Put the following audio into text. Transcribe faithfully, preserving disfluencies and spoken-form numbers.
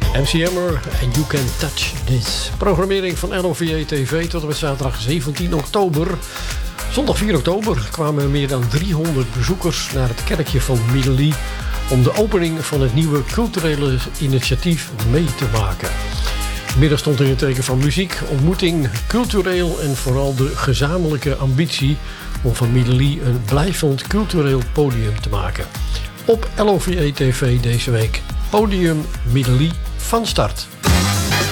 M C Hammer en You Can Touch This. Programmering van L O V E T V tot en met zaterdag zeventien oktober. Zondag vier oktober kwamen er meer dan driehonderd bezoekers naar het kerkje van Middelie om de opening van het nieuwe culturele initiatief mee te maken. De middag stond in het teken van muziek, ontmoeting, cultureel en vooral de gezamenlijke ambitie om van Middelie een blijvend cultureel podium te maken. Op L O V E T V deze week Podium Middelie van start.